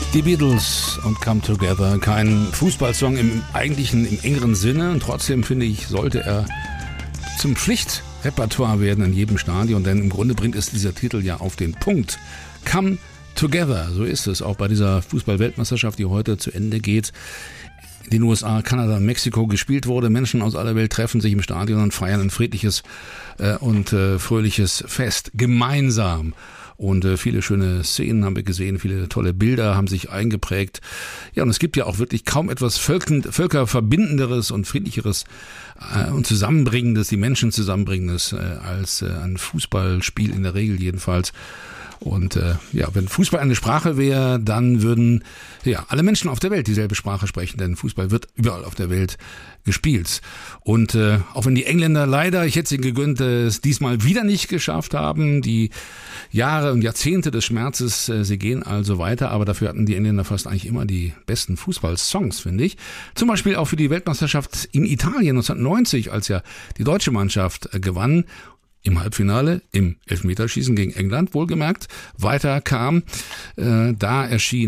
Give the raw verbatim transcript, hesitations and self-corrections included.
Die Beatles und Come Together, kein Fußballsong im eigentlichen, im engeren Sinne, und trotzdem finde ich, sollte er zum Pflichtrepertoire werden in jedem Stadion, denn im Grunde bringt es dieser Titel ja auf den Punkt. Come Together, so ist es auch bei dieser Fußball-Weltmeisterschaft, die heute zu Ende geht. In den U S A, Kanada, Mexiko gespielt wurde. Menschen aus aller Welt treffen sich im Stadion und feiern ein friedliches äh, und äh, fröhliches Fest gemeinsam. Und äh, viele schöne Szenen haben wir gesehen, viele tolle Bilder haben sich eingeprägt. Ja, und es gibt ja auch wirklich kaum etwas Völken, Völkerverbindenderes und friedlicheres äh, und Zusammenbringendes, die Menschen zusammenbringendes äh, als äh, ein Fußballspiel, in der Regel jedenfalls. Und äh, ja, wenn Fußball eine Sprache wäre, dann würden ja alle Menschen auf der Welt dieselbe Sprache sprechen, denn Fußball wird überall auf der Welt gespielt. Und äh, auch wenn die Engländer leider, ich hätte es ihnen gegönnt, äh, es diesmal wieder nicht geschafft haben, die Jahre und Jahrzehnte des Schmerzes, äh, sie gehen also weiter, aber dafür hatten die Engländer fast eigentlich immer die besten Fußballsongs, finde ich. Zum Beispiel auch für die Weltmeisterschaft in Italien neunzehnhundertneunzig, als ja die deutsche Mannschaft äh, gewann. Im Halbfinale, im Elfmeterschießen gegen England, wohlgemerkt, weiter kam. Äh, da erschien